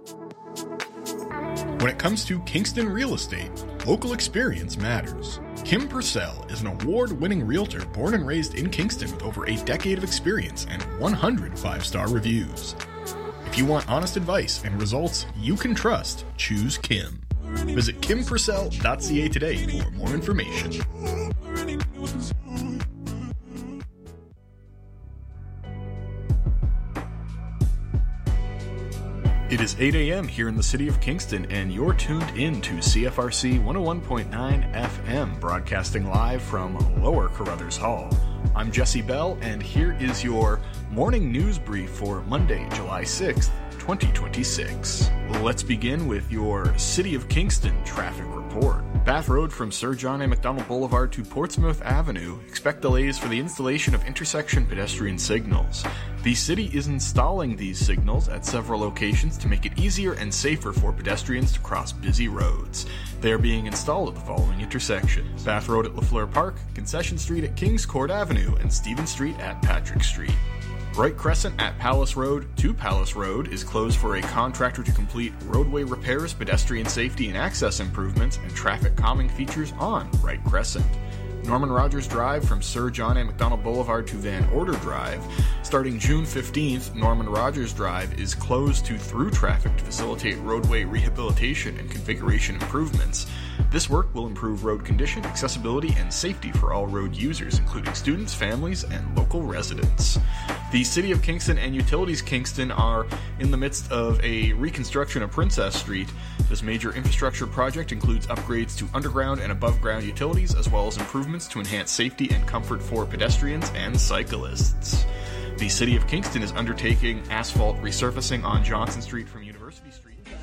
When it comes to Kingston real estate, local experience matters. Kim Purcell is an award-winning realtor born and raised in Kingston with over a decade of experience and 100 five-star reviews. If you want honest advice and results you can trust, choose Kim. Visit kimpurcell.ca today for more information. It is 8 a.m. here in the city of Kingston, and you're tuned in to CFRC 101.9 FM, broadcasting live from Lower Carruthers Hall. I'm Jesse Bell, and here is your morning news brief for Monday, July 6th, 2026. Let's begin with your City of Kingston traffic report. Bath Road from Sir John A. Macdonald Boulevard to Portsmouth Avenue. Expect delays for the installation of intersection pedestrian signals. The city is installing these signals at several locations to make it easier and safer for pedestrians to cross busy roads. They are being installed at the following intersections: Bath Road at Lafleur Park, Concession Street at Kings Court Avenue, and Stephen Street at Patrick Street. Wright Crescent at Palace Road to Palace Road is closed for a contractor to complete roadway repairs, pedestrian safety and access improvements, and traffic calming features on Wright Crescent. Norman Rogers Drive from Sir John A. Macdonald Boulevard to Van Order Drive. Starting June 15th, Norman Rogers Drive is closed to through traffic to facilitate roadway rehabilitation and configuration improvements. This work will improve road condition, accessibility, and safety for all road users, including students, families, and local residents. The City of Kingston and Utilities Kingston are in the midst of a reconstruction of Princess Street. This major infrastructure project includes upgrades to underground and above-ground utilities, as well as improvements to enhance safety and comfort for pedestrians and cyclists. The City of Kingston is undertaking asphalt resurfacing on Johnson Street from University Street.